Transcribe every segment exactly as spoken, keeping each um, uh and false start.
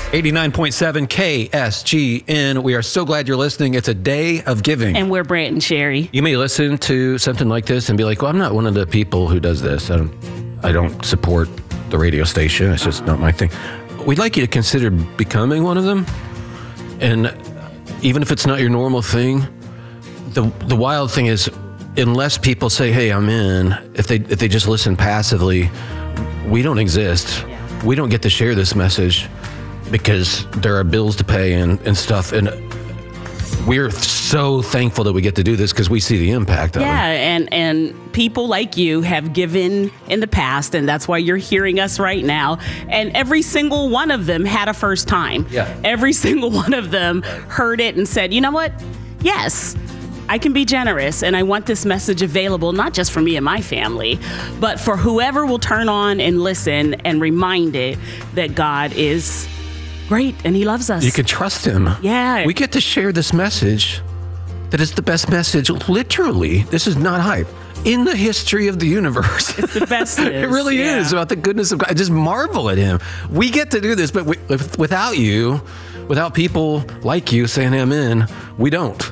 eighty-nine point seven K S G N. We are so glad you're listening. It's a day of giving. And we're Brant and Sherry. You may listen to something like this and be like, well, I'm not one of the people who does this. I don't, I don't support the radio station. It's just not my thing. We'd like you to consider becoming one of them. And even if it's not your normal thing, the the wild thing is, unless people say, hey, I'm in, if they if they just listen passively, we don't exist. Yeah. We don't get to share this message because there are bills to pay and, and stuff. And we're so thankful that we get to do this because we see the impact of it. Yeah, and, and people like you have given in the past, and that's why you're hearing us right now. And every single one of them had a first time. Yeah. Every single one of them heard it and said, you know what? Yes, I can be generous, and I want this message available, not just for me and my family, but for whoever will turn on and listen and reminded that God is great and he loves us. You can trust him. Yeah. We get to share this message that is the best message, literally, this is not hype, in the history of the universe. It's the best. It really yeah. is, about the goodness of God. I just marvel at him. We get to do this, but we, without you, without people like you saying I'm in, we don't.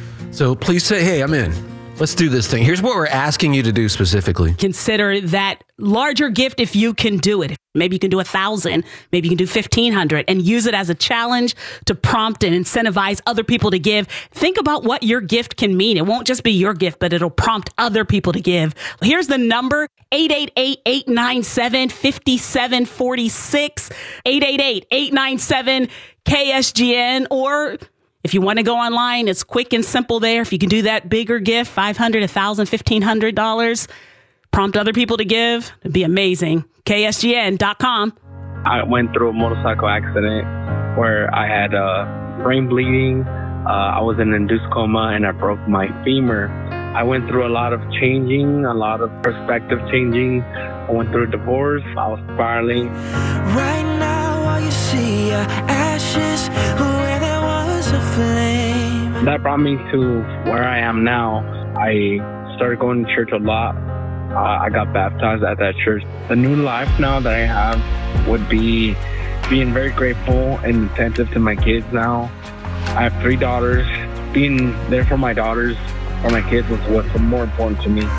So please say, hey, I'm in. Let's do this thing. Here's what we're asking you to do specifically. Consider that larger gift if you can do it. Maybe you can do a thousand, maybe you can do fifteen hundred, and use it as a challenge to prompt and incentivize other people to give. Think about what your gift can mean. It won't just be your gift, but it'll prompt other people to give. Here's the number: eight eight eight, eight nine seven, five seven four six, eight eight eight, eight nine seven, K S G N, or if you want to go online, it's quick and simple there. If you can do that bigger gift, five hundred dollars, one thousand dollars, fifteen hundred dollars, prompt other people to give. It'd be amazing. K S G N dot com. I went through a motorcycle accident where I had uh, brain bleeding. Uh, I was in an induced coma and I broke my femur. I went through a lot of changing, a lot of perspective changing. I went through a divorce. I was spiraling. Right now, all you see are ashes where there was a flame. That brought me to where I am now. I started going to church a lot. Uh, I got baptized at that church. The new life now that I have would be being very grateful and attentive to my kids now. I have three daughters. Being there for my daughters or my kids was what's more important to me.